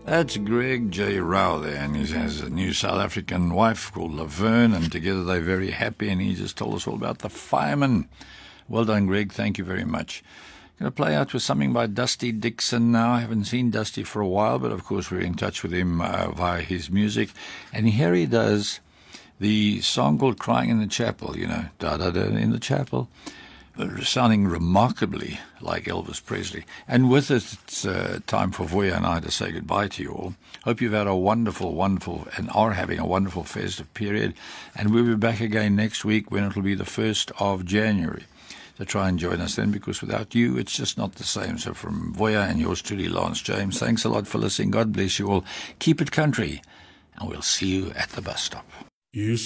That's Greg J. Rao there, and he has a new South African wife called Laverne, and together they're very happy, and he just told us all about the firemen. Well done, Greg. Thank you very much. I'm going to play out with something by Dusty Dixon now. I haven't seen Dusty for a while, but of course we're in touch with him via his music. And here he does the song called Crying in the Chapel, da-da-da in the chapel, sounding remarkably like Elvis Presley. And with it, it's time for Voya and I to say goodbye to you all. Hope you've had a wonderful, and are having a wonderful festive period. And we'll be back again next week when it'll be the 1st of January. So try and join us then, because without you, it's just not the same. So from Voya and yours truly, Lance James, thanks a lot for listening. God bless you all. Keep it country, and we'll see you at the bus stop. You